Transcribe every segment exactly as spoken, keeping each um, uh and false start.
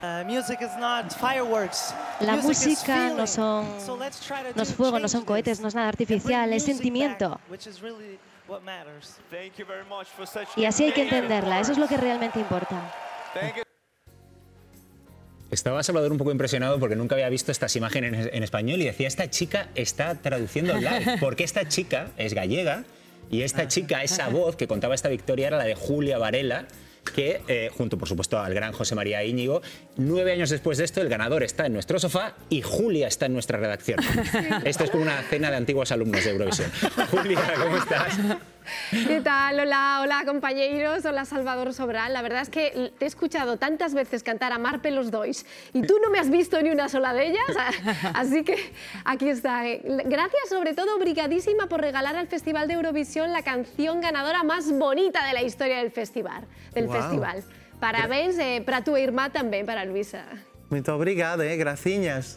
La música no son, no es fuego, no son cohetes, no es nada artificial, es sentimiento. Y así hay que entenderla, eso es lo que realmente importa. Estaba Salvador un poco impresionado porque nunca había visto estas imágenes en español y decía, esta chica está traduciendo live, porque esta chica es gallega y esta chica, esa voz que contaba esta victoria era la de Julia Varela, que eh, junto por supuesto al gran José María Íñigo, nueve años después de esto el ganador está en nuestro sofá y Julia está en nuestra redacción. Esto es como una cena de antiguos alumnos de Eurovisión. Julia, ¿cómo estás? ¿Qué tal? Hola, hola compañeros, hola Salvador Sobral. La verdad es que te he escuchado tantas veces cantar a Marpe los Dois y tú no me has visto ni una sola de ellas, así que aquí está. Gracias sobre todo, brigadísima, por regalar al Festival de Eurovisión la canción ganadora más bonita de la historia del festival. Del Wow. festival. Parabéns eh, para tu irmá también, para Luisa. Muito obrigado, eh, graciñas.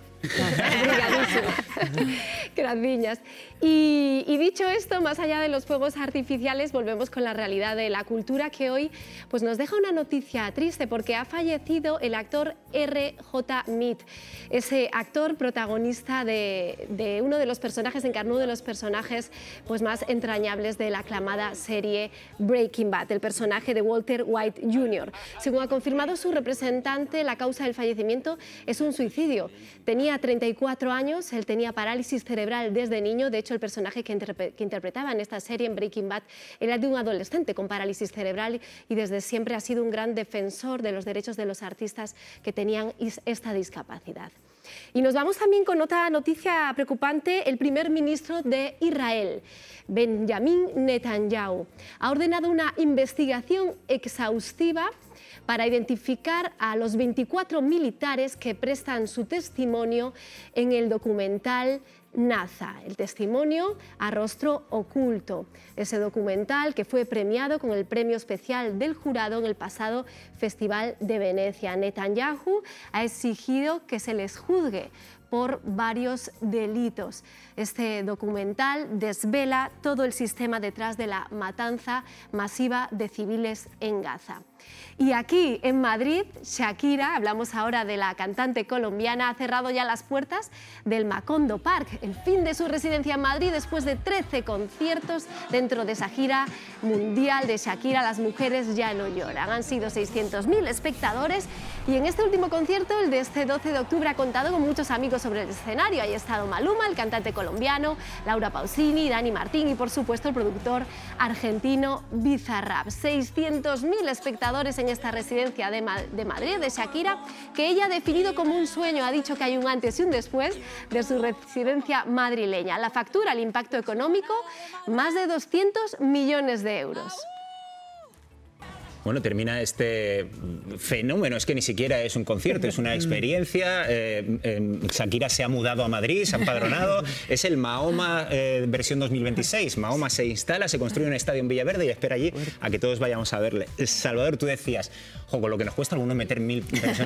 Gracias. Y, y dicho esto, más allá de los fuegos artificiales, volvemos con la realidad de la cultura, que hoy pues, nos deja una noticia triste porque ha fallecido el actor R J Mead, ese actor protagonista de, de uno de los personajes, encarnó uno de los personajes pues, más entrañables de la aclamada serie Breaking Bad, el personaje de Walter White junior Según ha confirmado su representante, la causa del fallecimiento es un suicidio. Tenía treinta y cuatro años, él tenía parálisis cerebral desde niño. De hecho, el personaje que, interpre que interpretaba en esta serie, en Breaking Bad, era de un adolescente con parálisis cerebral y desde siempre ha sido un gran defensor de los derechos de los artistas que tenían esta discapacidad. Y nos vamos también con otra noticia preocupante. El primer ministro de Israel, Benjamin Netanyahu, ha ordenado una investigación exhaustiva para identificar a los veinticuatro militares que prestan su testimonio en el documental Naza, el testimonio a rostro oculto. Ese documental que fue premiado con el premio especial del jurado en el pasado Festival de Venecia. Netanyahu ha exigido que se les juzgue por varios delitos. Este documental desvela todo el sistema detrás de la matanza masiva de civiles en Gaza. Y aquí, en Madrid, Shakira, hablamos ahora de la cantante colombiana, ha cerrado ya las puertas del Macondo Park, el fin de su residencia en Madrid después de trece conciertos dentro de esa gira mundial de Shakira. Las mujeres ya no lloran. Han sido seiscientos mil espectadores y en este último concierto, el de este doce de octubre, ha contado con muchos amigos sobre el escenario. Ahí ha estado Maluma, el cantante colombiano, Laura Pausini, Dani Martín y, por supuesto, el productor argentino Bizarrap. seiscientos mil espectadores en esta residencia de, Ma de Madrid, de Shakira, que ella ha definido como un sueño. Ha dicho que hay un antes y un después de su residencia madrileña. La factura, el impacto económico, más de doscientos millones de euros. Bueno, termina este fenómeno, es que ni siquiera es un concierto, es una experiencia. Eh, eh, Shakira se ha mudado a Madrid, se ha empadronado, es el Mahoma eh, versión dos mil veintiséis. Mahoma se instala, se construye un estadio en Villaverde y espera allí a que todos vayamos a verle. Salvador, tú decías, jo, con lo que nos cuesta a alguno meter mil personas